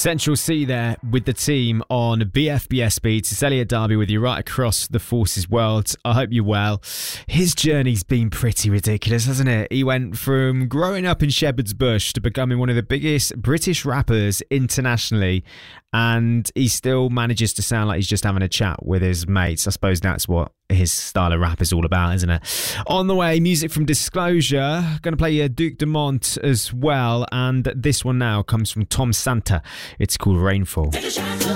Central C there with the team on BFBS Beats. It's Elliot Darby with you right across the Forces world. I hope you're well. His journey's been pretty ridiculous, hasn't it? He went from growing up in Shepherd's Bush to becoming one of the biggest British rappers internationally, and he still manages to sound like he's just having a chat with his mates. I suppose that's what his style of rap is all about, isn't it? On the way, music from Disclosure. Going to play Duke Dumont as well, and this one now comes from Tom Santa. It's called Rainfall.